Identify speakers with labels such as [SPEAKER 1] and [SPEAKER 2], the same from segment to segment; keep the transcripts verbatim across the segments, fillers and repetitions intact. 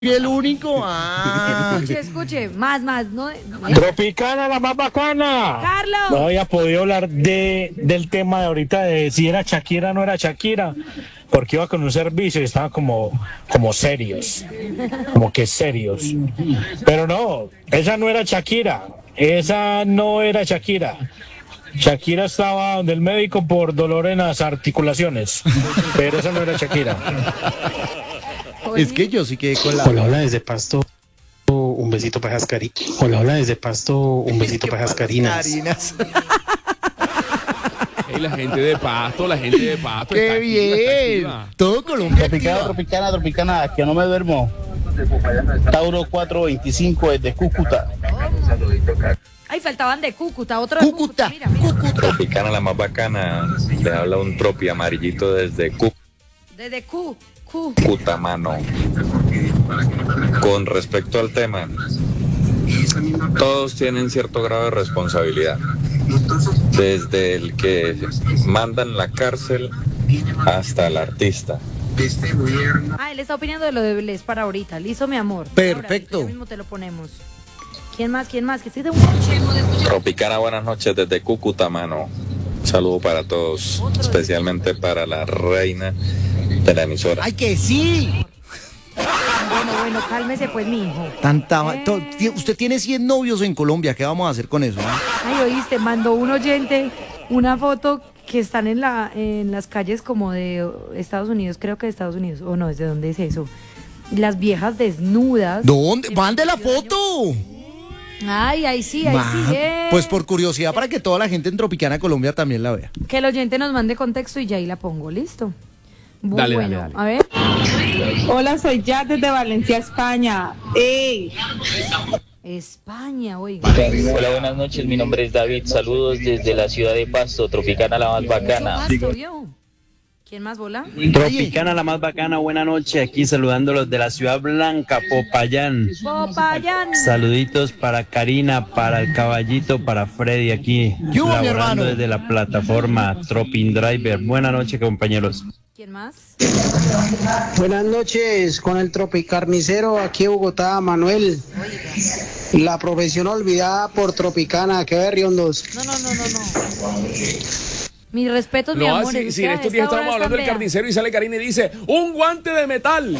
[SPEAKER 1] el único. Ah.
[SPEAKER 2] Escuche, escuche, más, más, ¿no?
[SPEAKER 3] Tropicana, la más bacana.
[SPEAKER 2] Carlos.
[SPEAKER 3] No había podido hablar de del tema de ahorita de si era Shakira o no era Shakira, porque iba con un servicio y estaban como, como serios, como que serios. Pero no, esa no era Shakira, esa no era Shakira. Shakira estaba donde el médico por dolor en las articulaciones, pero esa no era Shakira.
[SPEAKER 1] Es que yo sí quedé con la...
[SPEAKER 4] Hola, hola, desde Pasto, un besito para Jascari. Hola, hola, desde Pasto, un besito para Jascarinas.
[SPEAKER 5] Hey, la gente de Pasto, la gente de Pasto.
[SPEAKER 1] ¡Qué
[SPEAKER 5] está
[SPEAKER 1] bien!
[SPEAKER 5] activa, está activa.
[SPEAKER 1] Todo Colombia
[SPEAKER 6] Tropicana,
[SPEAKER 1] activa.
[SPEAKER 6] tropicana, tropicana, que no me duermo. Tauro cuatrocientos veinticinco desde Cúcuta.
[SPEAKER 2] Ay, faltaban de Cúcuta, otro de
[SPEAKER 1] Cúcuta,
[SPEAKER 2] Cúcuta. Mira, mira.
[SPEAKER 1] Cúcuta.
[SPEAKER 7] Tropicana, la más bacana. Le habla un tropi amarillito desde
[SPEAKER 2] Desde Q, Q.
[SPEAKER 7] Cúcuta, mano. Con respecto al tema, todos tienen cierto grado de responsabilidad. Desde el que manda en la cárcel hasta el artista.
[SPEAKER 2] Ah, él está opinando de lo de Bless para ahorita. Listo, mi amor.
[SPEAKER 1] Perfecto.
[SPEAKER 2] Ahora, ya mismo te lo ponemos. ¿Quién más? ¿Quién más? Que estoy de un noche.
[SPEAKER 7] Tropicana, buenas noches desde Cúcuta, mano. Un saludo para todos, especialmente para la reina de la emisora.
[SPEAKER 1] ¡Ay, que sí!
[SPEAKER 2] Bueno, bueno, cálmese pues, mi hijo.
[SPEAKER 1] Tanta... ma-
[SPEAKER 2] Eh.
[SPEAKER 1] to- ti- Usted tiene cien novios en Colombia. ¿Qué vamos a hacer con eso? ah?
[SPEAKER 2] Ay, oíste, mandó un oyente una foto que están en la en las calles como de Estados Unidos, creo que de Estados Unidos, o no, ¿desde dónde es eso? Las viejas desnudas.
[SPEAKER 1] ¿Dónde? ¡Mande la foto!
[SPEAKER 2] Ay, ahí sí, ahí
[SPEAKER 1] Ma-
[SPEAKER 2] sí. eh.
[SPEAKER 1] Pues por curiosidad, para que toda la gente en Tropicana Colombia también la vea.
[SPEAKER 2] Que el oyente nos mande contexto y ya ahí la pongo, listo. Muy
[SPEAKER 5] Dale,
[SPEAKER 2] bueno,
[SPEAKER 5] dale, dale.
[SPEAKER 2] a ver.
[SPEAKER 8] Hola, soy Jad desde Valencia, España. ¡Ey!
[SPEAKER 2] España, oiga.
[SPEAKER 9] Hola, buenas noches, mi nombre es David, saludos desde la ciudad de Pasto, Tropicana la más bacana.
[SPEAKER 2] Eso pasto, ¿vio? ¿Quién más bola?
[SPEAKER 6] Tropicana, la más bacana, buena noche. Aquí saludándolos de la Ciudad Blanca, Popayán.
[SPEAKER 2] Popayán.
[SPEAKER 6] Saluditos para Karina, para el caballito, para Freddy aquí,
[SPEAKER 1] ¿Qué hubo, mi hermano?
[SPEAKER 6] laborando desde la plataforma Tropin Driver. Buena noche, compañeros.
[SPEAKER 2] ¿Quién más?
[SPEAKER 10] Buenas noches, con el Tropicarnicero aquí en Bogotá, Manuel. La profesión olvidada por Tropicana, que berriondos.
[SPEAKER 2] No, no, no, no, no. Mis respetos, mi
[SPEAKER 5] No,
[SPEAKER 2] amor.
[SPEAKER 5] si, si en estos días estábamos hablando del carnicero y sale Karina y dice, ¡un guante de metal!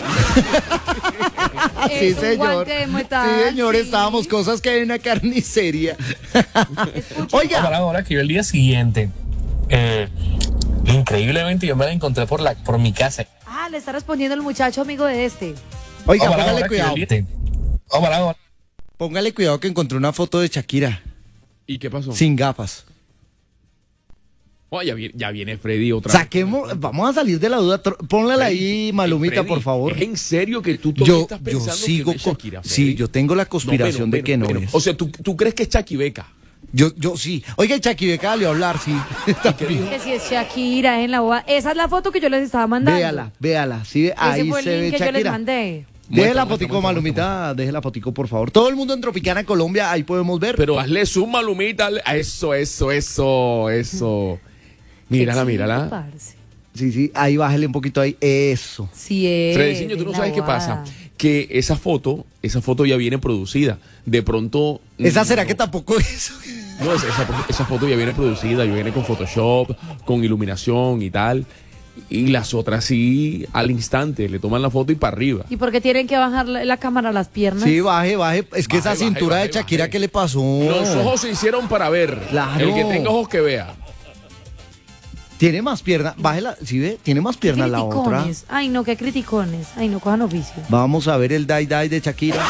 [SPEAKER 1] Sí, señor. Sí, señor,
[SPEAKER 2] sí.
[SPEAKER 1] estábamos cosas que hay en una carnicería. Oiga,
[SPEAKER 3] Ahora, ahora que yo el día siguiente, eh, increíblemente yo me la encontré por la por mi casa.
[SPEAKER 2] Ah, le está respondiendo el muchacho amigo de este.
[SPEAKER 1] oiga,
[SPEAKER 3] Ahora,
[SPEAKER 1] póngale
[SPEAKER 3] ahora que
[SPEAKER 1] cuidado.
[SPEAKER 3] yo el día- ahora, ahora.
[SPEAKER 1] Póngale cuidado que encontré una foto de Shakira
[SPEAKER 5] ¿Y qué pasó?
[SPEAKER 1] sin gafas.
[SPEAKER 5] Oh, ya, viene, ya viene Freddy otra vez.
[SPEAKER 1] Saquemos, vamos a salir de la duda. tro- Pónlela ahí,
[SPEAKER 5] Freddy,
[SPEAKER 1] Malumita,
[SPEAKER 5] Freddy,
[SPEAKER 1] por favor.
[SPEAKER 5] ¿Es en serio que tú todavía
[SPEAKER 1] Yo,
[SPEAKER 5] estás
[SPEAKER 1] yo
[SPEAKER 5] pensando
[SPEAKER 1] sigo
[SPEAKER 5] que no es
[SPEAKER 1] con.
[SPEAKER 5] Shakira, Freddy?
[SPEAKER 1] Sí, yo tengo la conspiración
[SPEAKER 5] No,
[SPEAKER 1] de
[SPEAKER 5] bueno,
[SPEAKER 1] que no
[SPEAKER 5] bueno,
[SPEAKER 1] es.
[SPEAKER 5] O sea, ¿tú, tú crees que es Shaki Beca?
[SPEAKER 1] Yo, yo sí. Oiga, Shakira Beca salió a hablar, sí. También.
[SPEAKER 2] Que si es Shakira en la boda. Esa es la foto que yo les estaba mandando.
[SPEAKER 1] Véala, véala. Sí,
[SPEAKER 2] Ese
[SPEAKER 1] ahí
[SPEAKER 2] fue el
[SPEAKER 1] se ve
[SPEAKER 2] link que yo les
[SPEAKER 1] Shakira.
[SPEAKER 2] mandé.
[SPEAKER 1] Deje
[SPEAKER 5] Muestra,
[SPEAKER 1] la
[SPEAKER 5] muestra,
[SPEAKER 1] fotico,
[SPEAKER 5] muestra,
[SPEAKER 1] Malumita, deje la fotico, por favor. Todo el mundo en Tropicana, Colombia, ahí podemos ver.
[SPEAKER 5] Pero hazle zoom, Malumita. hazle- Eso, eso, eso, eso. Mírala,
[SPEAKER 2] Qué
[SPEAKER 5] mírala.
[SPEAKER 2] chido, parce.
[SPEAKER 1] Sí, sí, ahí bájale un poquito ahí. Eso.
[SPEAKER 2] Sí es.
[SPEAKER 5] Frediciño, tú no
[SPEAKER 2] en la
[SPEAKER 5] sabes qué
[SPEAKER 2] boda.
[SPEAKER 5] pasa. Que esa foto, esa foto ya viene producida. De pronto.
[SPEAKER 1] ¿Esa será
[SPEAKER 5] no,
[SPEAKER 1] que tampoco es?
[SPEAKER 5] No, esa, esa, esa foto ya viene producida, ya viene con Photoshop, con iluminación y tal. Y las otras sí, al instante, le toman la foto y para arriba.
[SPEAKER 2] ¿Y por qué tienen que bajar la, la cámara a las piernas?
[SPEAKER 1] Sí, baje, baje. Es que
[SPEAKER 5] Baje,
[SPEAKER 1] esa
[SPEAKER 5] baje,
[SPEAKER 1] cintura
[SPEAKER 5] baje,
[SPEAKER 1] de Shakira,
[SPEAKER 5] baje.
[SPEAKER 1] ¿qué le pasó?
[SPEAKER 5] Los ojos se hicieron para ver.
[SPEAKER 1] Claro.
[SPEAKER 5] El que tenga ojos que vea.
[SPEAKER 1] Tiene más piernas. Bájela, ¿sí ve? Tiene más
[SPEAKER 2] Qué
[SPEAKER 1] piernas la otra.
[SPEAKER 2] criticones. Ay, no, qué criticones. Ay, no, cojan oficio.
[SPEAKER 1] Vamos a ver el Die Die de Shakira.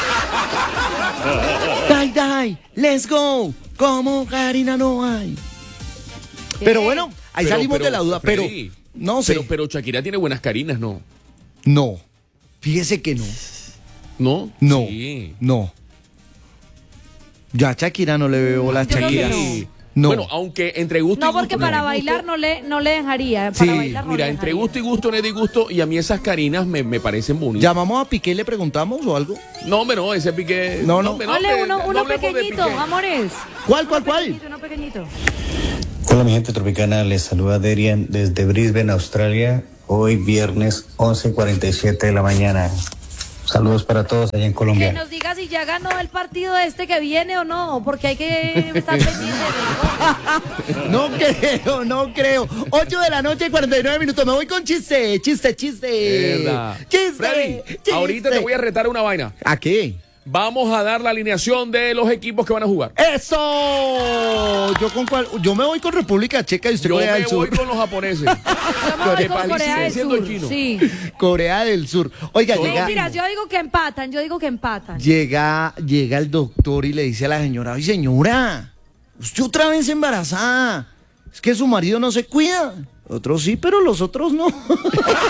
[SPEAKER 1] Die Die, let's go. Como Karina no hay. Pero bueno, ahí
[SPEAKER 5] Pero-
[SPEAKER 1] salimos
[SPEAKER 5] pero,
[SPEAKER 1] de la duda. Pero
[SPEAKER 5] Freddy,
[SPEAKER 1] no sé.
[SPEAKER 5] Pero, pero Shakira tiene buenas carinas, ¿no?
[SPEAKER 1] No. Fíjese que no.
[SPEAKER 5] ¿No?
[SPEAKER 1] No.
[SPEAKER 5] Sí.
[SPEAKER 1] No. Ya a Shakira no le veo la
[SPEAKER 2] Yo creo que
[SPEAKER 1] Shakira.
[SPEAKER 2] no.
[SPEAKER 1] No.
[SPEAKER 5] Bueno, aunque entre gusto
[SPEAKER 2] No,
[SPEAKER 5] y gusto.
[SPEAKER 2] porque para
[SPEAKER 5] no hay gusto.
[SPEAKER 2] bailar no le, no le dejaría. Para
[SPEAKER 1] Sí,
[SPEAKER 2] bailar no
[SPEAKER 5] Mira,
[SPEAKER 2] le
[SPEAKER 5] entre
[SPEAKER 2] dejaría.
[SPEAKER 5] gusto y gusto no es disgusto. Y a mí esas carinas me, me parecen bonitas.
[SPEAKER 1] ¿Llamamos a Piqué y le preguntamos o algo?
[SPEAKER 5] No, hombre, no, ese pique.
[SPEAKER 1] No, no.
[SPEAKER 5] hombre,
[SPEAKER 2] Ole,
[SPEAKER 5] hombre,
[SPEAKER 2] uno,
[SPEAKER 5] no
[SPEAKER 2] uno
[SPEAKER 5] hablemos de
[SPEAKER 2] pequeñito,
[SPEAKER 5] Piqué.
[SPEAKER 2] amores.
[SPEAKER 1] ¿Cuál, cuál,
[SPEAKER 2] Uno
[SPEAKER 1] cuál?
[SPEAKER 2] pequeñito, uno pequeñito.
[SPEAKER 4] Hola, mi gente tropicana, les saluda Derian desde Brisbane, Australia. Hoy viernes once cuarenta y siete de la mañana.
[SPEAKER 11] Saludos para todos allá en
[SPEAKER 2] Que
[SPEAKER 11] Colombia.
[SPEAKER 2] nos diga si ya ganó el partido este que viene o no, porque hay que estar pendientes.
[SPEAKER 1] No creo, no creo. ocho de la noche y cuarenta y nueve minutos. Me voy con chiste, chiste, chiste.
[SPEAKER 5] Verdad.
[SPEAKER 1] Chiste,
[SPEAKER 5] Freddy,
[SPEAKER 1] chiste.
[SPEAKER 5] ahorita te voy a retar una vaina.
[SPEAKER 1] ¿A qué?
[SPEAKER 5] Vamos a dar la alineación de los equipos que van a jugar.
[SPEAKER 1] ¡Eso! Yo con cuál, yo me voy con República Checa y usted
[SPEAKER 5] Yo
[SPEAKER 1] Corea
[SPEAKER 5] me
[SPEAKER 1] del Sur.
[SPEAKER 5] voy con los japoneses.
[SPEAKER 2] Yo me voy
[SPEAKER 5] Que
[SPEAKER 2] con
[SPEAKER 5] París
[SPEAKER 2] Corea
[SPEAKER 5] sigue
[SPEAKER 2] del
[SPEAKER 5] siendo
[SPEAKER 2] Sur.
[SPEAKER 5] chino.
[SPEAKER 2] Sí.
[SPEAKER 1] Corea del Sur. Oiga,
[SPEAKER 2] No,
[SPEAKER 1] llega,
[SPEAKER 2] mentiras, yo digo que empatan, yo digo que empatan.
[SPEAKER 1] llega, llega el doctor y le dice a la señora, ay señora, usted otra vez embarazada. Es que su marido no se cuida. Otros sí, pero los otros no.